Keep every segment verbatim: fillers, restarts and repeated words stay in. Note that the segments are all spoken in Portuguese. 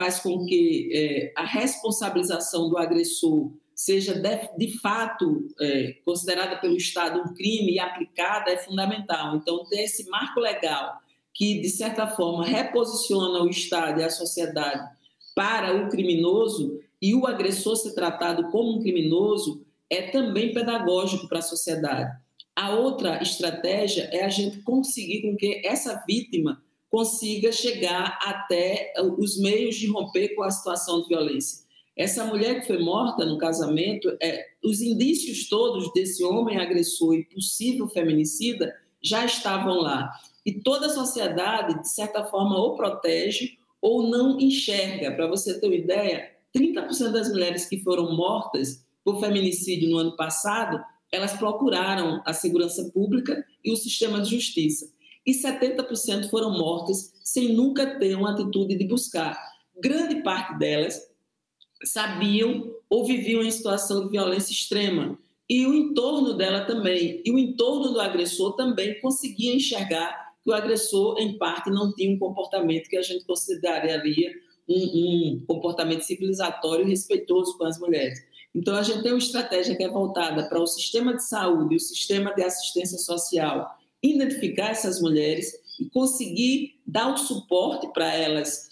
faz com que é, a responsabilização do agressor seja de, de fato é, considerada pelo Estado um crime e aplicada é fundamental. Então, ter esse marco legal que, de certa forma, reposiciona o Estado e a sociedade para o criminoso e o agressor ser tratado como um criminoso é também pedagógico para a sociedade. A outra estratégia é a gente conseguir com que essa vítima consiga chegar até os meios de romper com a situação de violência. Essa mulher que foi morta no casamento, é, os indícios todos desse homem agressor e possível feminicida já estavam lá. E toda a sociedade, de certa forma, ou protege ou não enxerga. Para você ter uma ideia, trinta por cento das mulheres que foram mortas por feminicídio no ano passado, elas procuraram a segurança pública e o sistema de justiça. E setenta por cento foram mortas sem nunca ter uma atitude de buscar. Grande parte delas sabiam ou viviam em situação de violência extrema. E o entorno dela também. E o entorno do agressor também conseguia enxergar que o agressor, em parte, não tinha um comportamento que a gente consideraria um, um comportamento civilizatório e respeitoso com as mulheres. Então, a gente tem uma estratégia que é voltada para o sistema de saúde e o sistema de assistência social identificar essas mulheres e conseguir dar o suporte para elas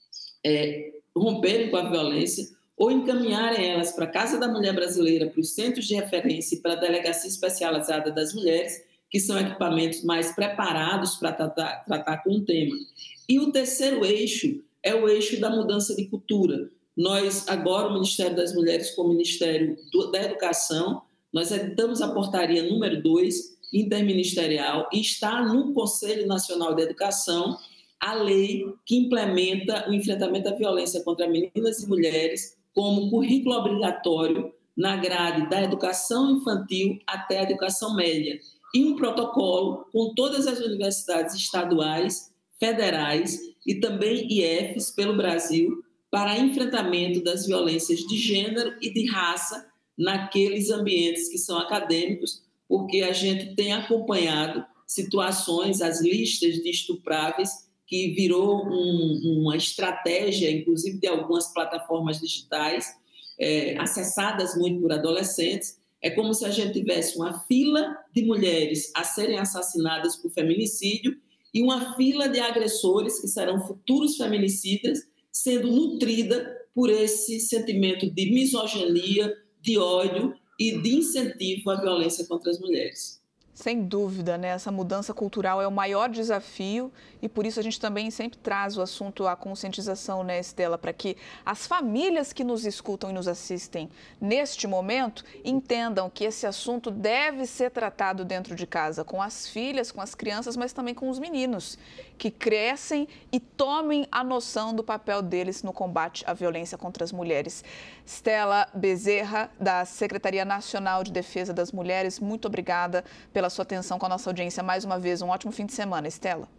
é, romperem com a violência ou encaminharem elas para a Casa da Mulher Brasileira, para os centros de referência e para a Delegacia Especializada das Mulheres, que são equipamentos mais preparados para tratar, tratar com o tema. E o terceiro eixo é o eixo da mudança de cultura. Nós, agora, o Ministério das Mulheres com o Ministério da Educação, nós editamos a portaria número dois, interministerial, e está no Conselho Nacional de Educação a lei que implementa o enfrentamento à violência contra meninas e mulheres como currículo obrigatório na grade da educação infantil até a educação média, e um protocolo com todas as universidades estaduais, federais e também I E Fs pelo Brasil para enfrentamento das violências de gênero e de raça naqueles ambientes que são acadêmicos, porque a gente tem acompanhado situações, as listas de estupráveis, que virou um, uma estratégia, inclusive de algumas plataformas digitais, é, acessadas muito por adolescentes. É como se a gente tivesse uma fila de mulheres a serem assassinadas por feminicídio e uma fila de agressores, que serão futuros feminicidas, sendo nutrida por esse sentimento de misoginia, de ódio e de incentivo à violência contra as mulheres. Sem dúvida, né? Essa mudança cultural é o maior desafio e por isso a gente também sempre traz o assunto à conscientização, né, Estela, para que as famílias que nos escutam e nos assistem neste momento entendam que esse assunto deve ser tratado dentro de casa, com as filhas, com as crianças, mas também com os meninos, que crescem e tomem a noção do papel deles no combate à violência contra as mulheres. Estela Bezerra, da Secretaria Nacional de Defesa das Mulheres, muito obrigada pela sua atenção com a nossa audiência mais uma vez. Um ótimo fim de semana, Estela.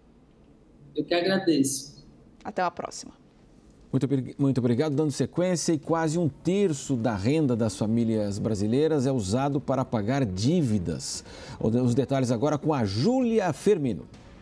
Eu que agradeço. Até a próxima. Muito, muito obrigado. Dando sequência, e quase um terço da renda das famílias brasileiras é usado para pagar dívidas. Os detalhes agora com a Júlia Firmino.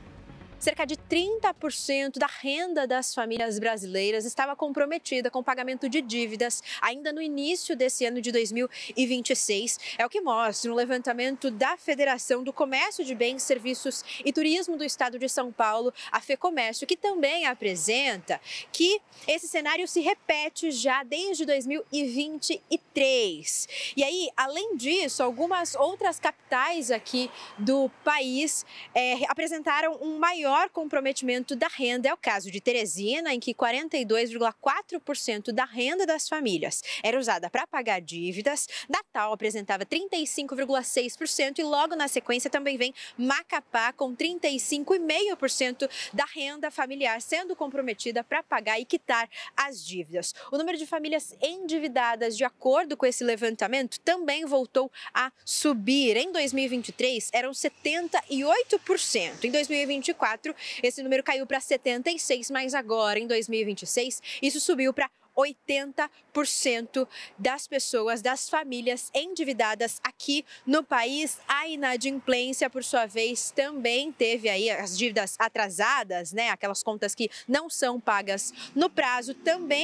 Cerca de trinta por cento da renda das famílias brasileiras estava comprometida com o pagamento de dívidas ainda no início desse ano de dois mil e vinte e seis. É o que mostra um levantamento da Federação do Comércio de Bens, Serviços e Turismo do Estado de São Paulo, a FEComércio, que também apresenta que esse cenário se repete já desde dois mil e vinte e três. E aí, além disso, algumas outras capitais aqui do país é, apresentaram um maior maior comprometimento da renda. É o caso de Teresina, em que quarenta e dois vírgula quatro por cento da renda das famílias era usada para pagar dívidas. Natal apresentava trinta e cinco vírgula seis por cento e logo na sequência também vem Macapá com trinta e cinco vírgula cinco por cento da renda familiar sendo comprometida para pagar e quitar as dívidas. O número de famílias endividadas, de acordo com esse levantamento, também voltou a subir. Em dois mil e vinte e três eram setenta e oito por cento. Em dois mil e vinte e quatro esse número caiu para setenta e seis por cento, mas agora, em dois mil e vinte e seis, isso subiu para oitenta por cento das pessoas, das famílias endividadas aqui no país. A inadimplência, por sua vez, também teve aí as dívidas atrasadas, né? Aquelas contas que não são pagas no prazo, também